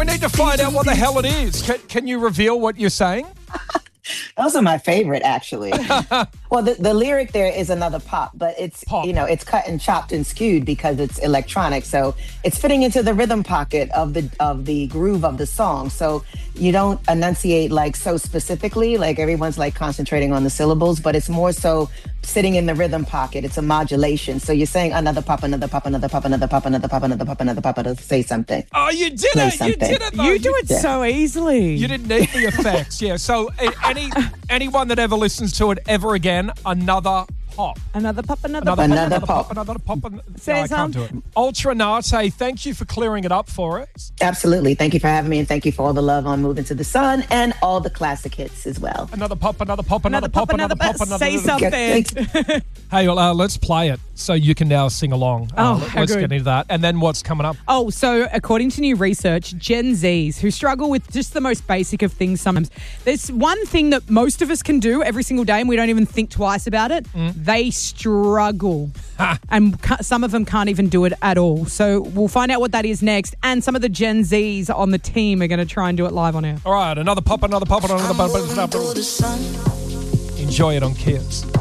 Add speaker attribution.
Speaker 1: We need to find out what the hell it is. Can you reveal what you're saying?
Speaker 2: Those are my favorite, actually. Well, the lyric there is another pop, but it's
Speaker 1: Pop.
Speaker 2: It's cut and chopped and skewed because it's electronic, so it's fitting into the rhythm pocket of the groove of the song. So you don't enunciate like so specifically, like everyone's like concentrating on the syllables, but it's more so sitting in the rhythm pocket. It's a modulation. So you're saying another pop, another pop, another pop, another pop, another pop, another pop, another pop, to say something.
Speaker 1: Oh, you did
Speaker 2: Play
Speaker 1: it!
Speaker 2: something.
Speaker 1: You did it! Though.
Speaker 3: You do it so easily.
Speaker 1: You didn't need the effects, yeah. So anyone that ever listens to it ever again, another pop.
Speaker 3: Another pop, another pop.
Speaker 2: Another pop.
Speaker 1: Another pop. No,
Speaker 3: Say
Speaker 1: I can't do it. Ultra Nate, thank you for clearing it up for us.
Speaker 2: Absolutely. Thank you for having me, and thank you for all the love on Moving to the Sun and all the classic hits as well.
Speaker 1: Another pop, another pop,
Speaker 3: Another pop, another pop. Say something.
Speaker 1: Hey, well, let's play it so you can now sing along. Let's
Speaker 3: good.
Speaker 1: get into that. And then what's coming up?
Speaker 3: Oh, so according to new research, Gen Zs who struggle with just the most basic of things sometimes, there's one thing that most of us can do every single day and we don't even think twice about it. They struggle. And some of them can't even do it at all. So we'll find out what that is next. And some of the Gen Zs on the team are going to try and do it live on air.
Speaker 1: All right, another pop, another pop, another pop. Enjoy it on Kiss.